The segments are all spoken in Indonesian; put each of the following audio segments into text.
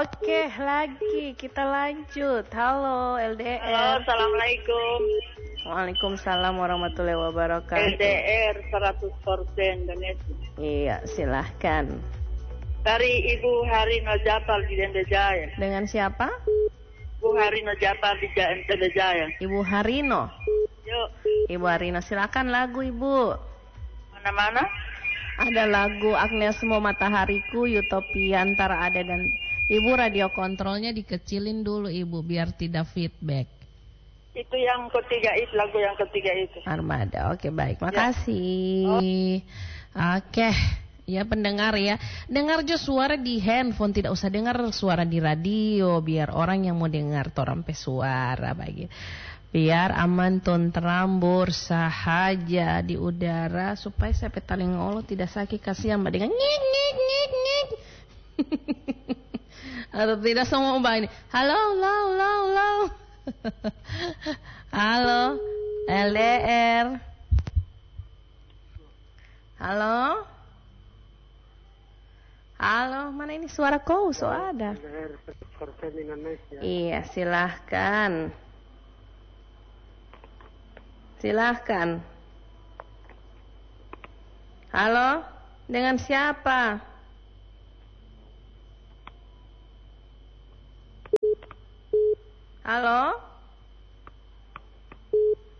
Oke, lagi kita lanjut. Halo LDR. Halo, assalamualaikum. Waalaikumsalam warahmatullahi wabarakatuh. LDR 100% Indonesia. Iya, silahkan. Dari Ibu Harino Japal di Dendajaya. Dengan siapa? Ibu Harino Japal di Dendajaya. Ibu Harino. Yuk. Ibu Harino, silakan lagu Ibu. Mana-mana? Ada lagu Agnes Mo Matahariku, Utopia antara ada dan Ibu radio kontrolnya dikecilin dulu Ibu biar tidak feedback. Itu yang ketiga itu, lagu yang ketiga itu. Armada, oke baik, makasih. Oke, ya pendengar ya, dengar jo suara di handphone, tidak usah dengar suara di radio, biar orang yang mau dengar torampe suara bagi. Biar aman tentram sahaja di udara supaya saya petaling Allah tidak sakit kasihan mbak dengan nyik nyik nyik nyik. Atau tidak semua mbak ini. Halo, halo. Halo, LDR. Halo. Halo, mana ini suara kau? So ada. Iya, silahkan. Silahkan. Halo, dengan siapa? Halo?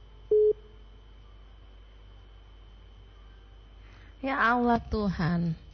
Ya Allah Tuhan.